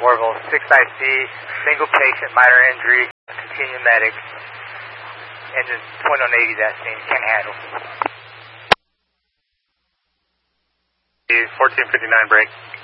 Warville 6IC, single patient, minor injury, continue medic, engine 2180 that scene, can't handle. 1459 break.